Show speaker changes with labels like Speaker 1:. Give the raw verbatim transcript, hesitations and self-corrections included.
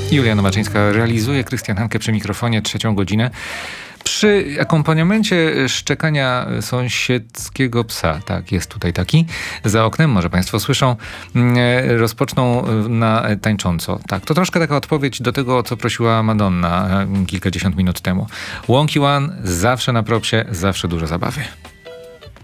Speaker 1: Julia Nowaczyńska realizuje, Krystian Hanke przy mikrofonie, trzecią godzinę. Przy akompaniamencie szczekania sąsiedzkiego psa, tak, jest tutaj taki, za oknem, może Państwo słyszą, rozpoczną na tańcząco. Tak, to troszkę taka odpowiedź do tego, o co prosiła Madonna kilkadziesiąt minut temu. Wonky One, zawsze na propsie, zawsze dużo zabawy.